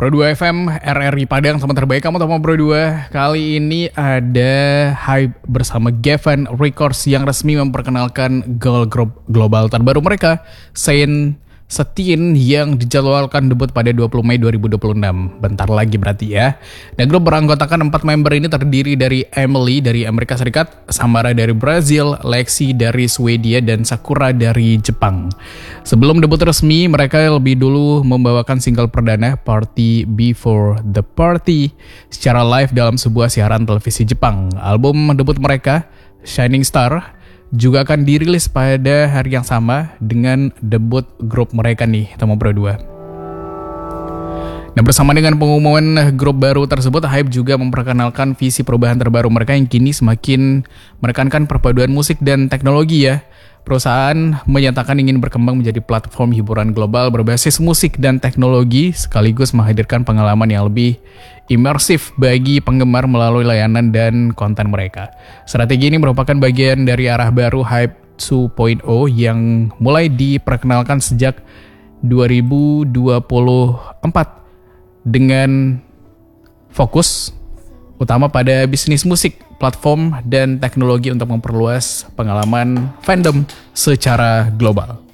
Pro 2 FM, RRI Padang, teman terbaik kamu sama Pro 2. Kali ini ada Hype bersama Geffen Records yang resmi memperkenalkan girl group global terbaru mereka, Saint Setien, yang dijadwalkan debut pada 20 Mei 2026. Bentar lagi berarti ya. Dan grup beranggotakan 4 member ini terdiri dari Emily dari Amerika Serikat, Samara dari Brazil, Lexi dari Swedia, dan Sakura dari Jepang. Sebelum debut resmi, mereka lebih dulu membawakan single perdana Party Before the Party secara live dalam sebuah siaran televisi Jepang. Album debut mereka, Shining Star, juga akan dirilis pada hari yang sama dengan debut grup mereka nih, Tomo Pro 2. Nah, bersama dengan pengumuman grup baru tersebut, Hype juga memperkenalkan visi perubahan terbaru mereka yang kini semakin menekankan perpaduan musik dan teknologi ya. Perusahaan menyatakan ingin berkembang menjadi platform hiburan global berbasis musik dan teknologi, sekaligus menghadirkan pengalaman yang lebih imersif bagi penggemar melalui layanan dan konten mereka. Strategi ini merupakan bagian dari arah baru Hype 2.0 yang mulai diperkenalkan sejak 2024 dengan fokus utama pada bisnis musik, platform, dan teknologi untuk memperluas pengalaman fandom secara global.